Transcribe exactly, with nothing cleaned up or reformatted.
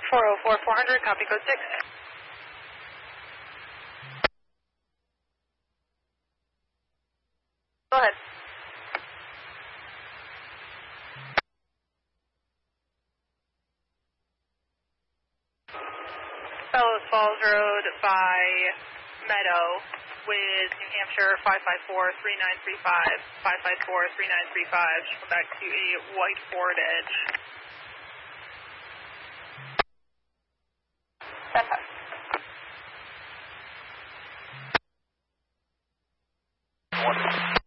four oh four, four hundred, copy code six. Go ahead. Fellows Falls Road by Meadow with New Hampshire five five four, three nine three five, five five four, three nine three five, back to a white Ford Edge. Fantastic.